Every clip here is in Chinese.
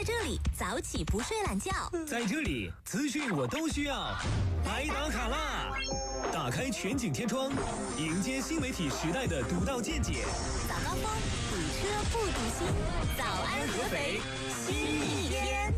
这里早起不睡懒觉， 在这里资讯我都需要。来打卡啦！打开全景天窗，迎接新媒体时代的独到见解。 早高峰，堵车不堵心。早安合肥，新一天。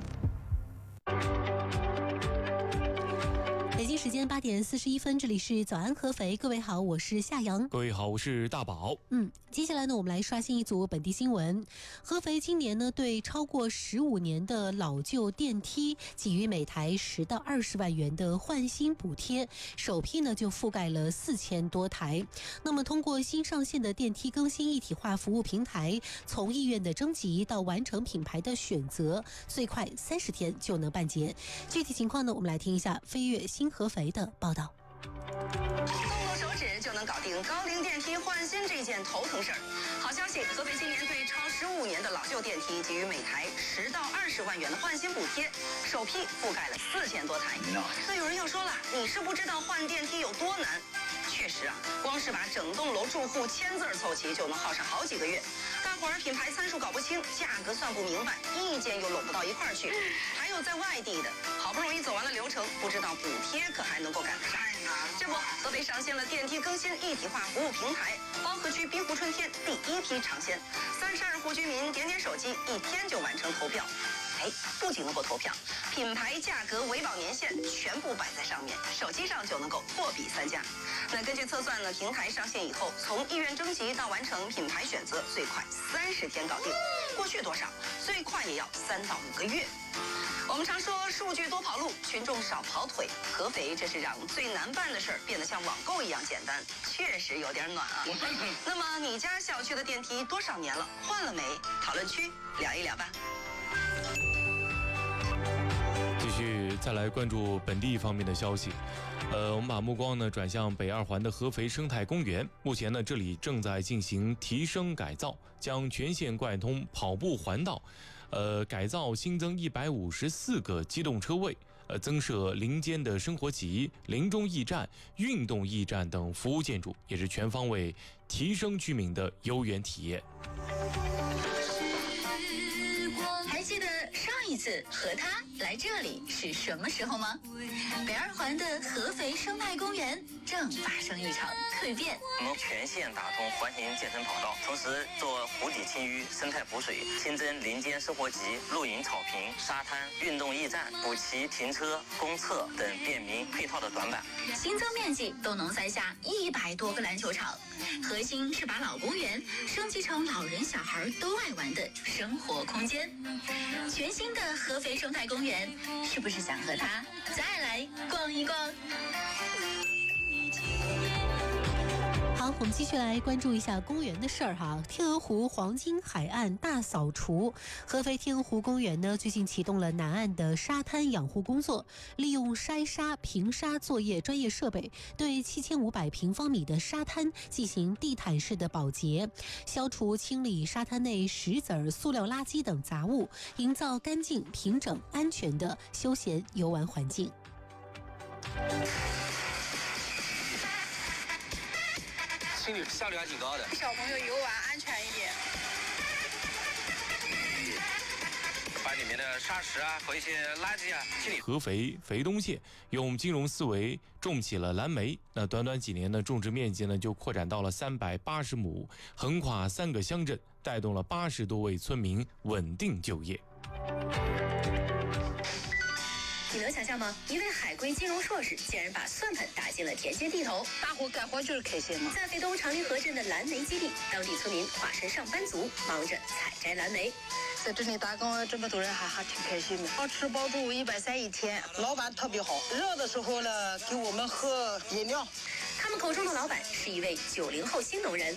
北京时间8点41分，这里是早安合肥，各位好，我是夏阳。 各位好，我是大宝。 接下来呢，我们来刷新一组本地新闻。合肥今年呢，对超过15年的老旧电梯给予每台10到20万元的换新补贴，首批呢就覆盖了4000多台。那么通过新上线的电梯更新一体化服务平台，从意愿的征集到完成品牌的选择，最快30天就能办结。具体情况呢，我们来听一下飞跃新合肥的报道。 动手指就能搞定高龄电梯换新这件头疼事儿。好消息，合肥今年对超15年的老旧电梯给予每台10到20万元的换新补贴，首批覆盖了4000多台。那有人要说了，你是不知道换电梯有多难。确实啊，光是把整栋楼住户签字凑齐就能耗上好几个月，大伙儿品牌参数搞不清，价格算不明白，意见又拢不到一块儿去。还有在外地的，好不容易走完了流程，不知道补贴可还能够赶得上。这不，合肥上线了电梯更新一体化服务平台，包河区滨湖春天第1批尝鲜，32户居民点手机，1天就完成投票。不仅能够投票，品牌、价格、维保年限全部摆在上面，手机上就能够货比三家。那根据测算呢，平台上线以后，从意愿征集到完成品牌选择，最快30天搞定。过去多少？最快也要3到5个月。我们常说数据多跑路，群众少跑腿。合肥这是让最难办的事儿变得像网购一样简单，确实有点暖啊。那么你家小区的电梯多少年了？换了没？讨论区聊一聊吧。 继续再来关注本地方面的消息。我们把目光呢转向北2环的合肥生态公园。目前呢，这里正在进行提升改造，将全线贯通跑步环道，改造新增154个机动车位，增设林间的生活集、林中驿站、运动驿站等服务建筑，也是全方位提升居民的游园体验。 还记得上一次和他来这里是什么时候吗？北2环的合肥生态公园正发生一场蜕变。 我们全线打通环形健身跑道，同时做湖底清淤、生态补水，新增林间生活集、露营草坪、沙滩、运动驿站，补齐停车、公厕等便民配套的短板。 新增面积都能塞下100多个篮球场，核心是把老公园升级成老人小孩都爱玩的生活空间。全新的合肥生态公园，是不是想和他再来逛一逛？ 好，我们继续来关注一下公园的事儿哈。天鹅湖黄金海岸大扫除，合肥天鹅湖公园呢最近启动了南岸的沙滩养护工作，利用筛沙、平沙作业专业设备，对7500平方米的沙滩进行地毯式的保洁，消除清理沙滩内石子儿、塑料垃圾等杂物，营造干净、平整、安全的休闲游玩环境。 心率效率还挺高的， 小朋友游玩安全一点。 把里面的沙石啊和一些垃圾啊清理。 合肥肥东县用金融思维种起了蓝莓，那短短几年呢，种植面积呢就扩展到了380亩，横跨3个乡镇，带动了80多位村民稳定就业。 你能想象吗？一位海归金融硕士竟然把算盘打进了田间地头。 大伙干活就是开心嘛。 在肥东长林河镇的蓝莓基地，当地村民化身上班族，忙着采摘蓝莓。 在这里打工这么多人还挺开心的，好吃饱住130一天，老板特别好，热的时候呢给我们喝饮料。 他们口中的老板是一位90后新农人，